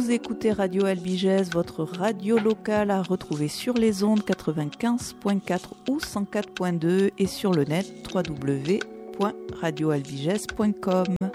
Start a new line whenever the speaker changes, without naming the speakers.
Vous écoutez Radio Albigès, votre radio locale à retrouver sur les ondes 95.4 ou 104.2 et sur le net www.radioalbigès.com.